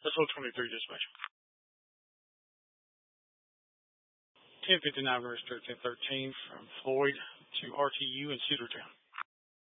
SO 23 dispatch. 1059 registered 1013 from Floyd to RTU in Cedartown.